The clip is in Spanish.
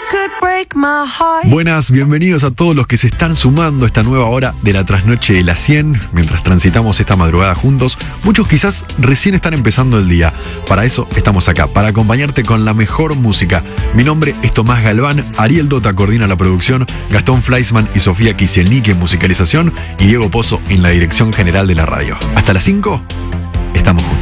Buenas, bienvenidos a todos los que se están sumando a esta nueva hora de la trasnoche de las 100, mientras transitamos esta madrugada juntos. Muchos quizás recién están empezando el día. Para eso estamos acá, para acompañarte con la mejor música. Mi nombre es Tomás Galván, Ariel Dota coordina la producción, Gastón Fleischmann y Sofía Kisielnik en musicalización y Diego Pozo en la dirección general de la radio. Hasta las 5, estamos juntos.